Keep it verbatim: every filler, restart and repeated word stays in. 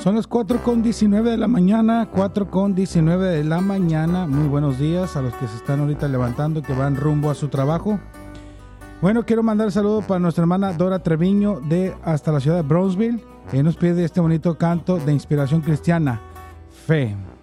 Son las cuatro con diecinueve de la mañana, cuatro con diecinueve de la mañana. Muy buenos días a los que se están ahorita levantando, que van rumbo a su trabajo. Bueno, quiero mandar saludos para nuestra hermana Dora Treviño de hasta la ciudad de Brownsville. Ella nos pide este bonito canto de inspiración cristiana, Fe.